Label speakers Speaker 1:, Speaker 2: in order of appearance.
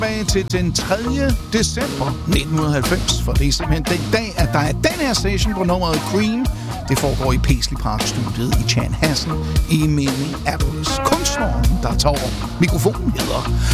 Speaker 1: tilbage til den 3. december 1990, for det er simpelthen den dag, at der er den her session på nummeret Cream. Det foregår i Paisley Park-studiet i Chanhassen i Minneapolis. Kunstneren, der tager over mikrofonen, hedder